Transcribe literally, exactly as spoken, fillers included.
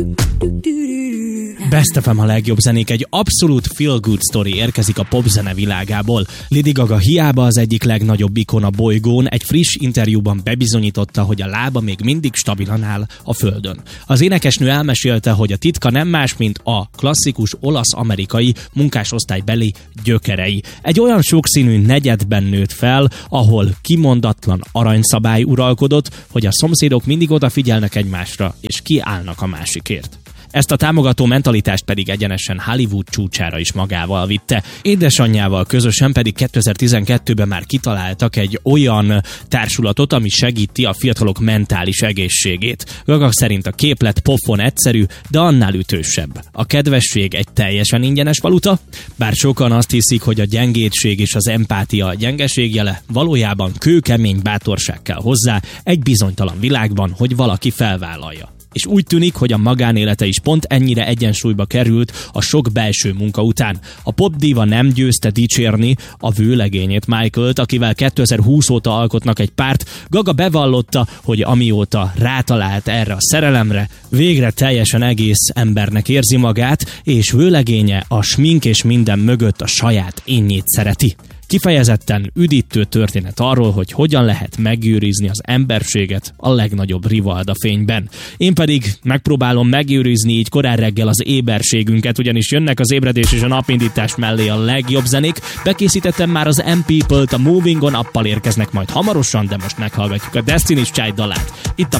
Best ef em a legjobb zenék, egy abszolút feel-good story érkezik a popzene világából. Lady Gaga hiába az egyik legnagyobb ikon a bolygón, egy friss interjúban bebizonyította, hogy a lába még mindig stabilan áll a földön. Az énekesnő elmesélte, hogy a titka nem más, mint a klasszikus olasz-amerikai munkásosztálybeli gyökerei. Egy olyan sokszínű negyedben nőtt fel, ahol kimondatlan aranyszabály uralkodott, hogy a szomszédok mindig odafigyelnek egymásra, és kiállnak a másikért. Ezt a támogató mentalitást pedig egyenesen Hollywood csúcsára is magával vitte. Édesanyjával közösen pedig kétezer-tizenkettőben már kitaláltak egy olyan társulatot, ami segíti a fiatalok mentális egészségét. Gaga szerint a képlet pofon egyszerű, de annál ütősebb. A kedvesség egy teljesen ingyenes valuta, bár sokan azt hiszik, hogy a gyengétség és az empátia a gyengeség jele, valójában kőkemény bátorság kell hozzá egy bizonytalan világban, hogy valaki felvállalja. És úgy tűnik, hogy a magánélete is pont ennyire egyensúlyba került a sok belső munka után. A popdíva nem győzte dicsérni a vőlegényét, Michaelt, akivel kétezer-húsz óta alkotnak egy párt. Gaga bevallotta, hogy amióta rátalált erre a szerelemre, végre teljesen egész embernek érzi magát, és vőlegénye a smink és minden mögött a saját énjét szereti. Kifejezetten üdítő történet arról, hogy hogyan lehet megőrizni az emberséget a legnagyobb rivalda fényben. Én pedig megpróbálom megőrizni így korán reggel az éberségünket, ugyanis jönnek az ébredés és a napindítás mellé a legjobb zenék. Bekészítettem már az M People-t, a Moving On appal érkeznek majd hamarosan, de most meghallgatjuk a Destiny's Child dalát. Itt a